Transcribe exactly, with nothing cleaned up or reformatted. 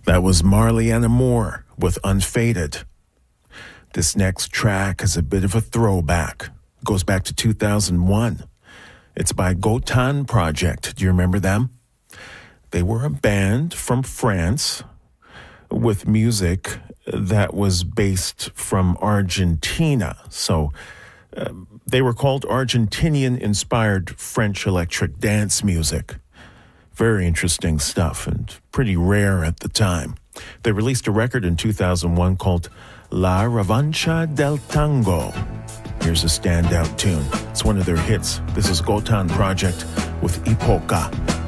That was Marliana Moore with Unfaded. This next track is a bit of a throwback. It goes back to two thousand one. It's by Gotan Project. Do you remember them? They were a band from France with music that was based from Argentina. So uh, they were called Argentinian-inspired French electric dance music. Very interesting stuff and pretty rare at the time. They released a record in two thousand one called La Revancha del Tango. Here's a standout tune. It's one of their hits. This is Gotan Project with Epoca.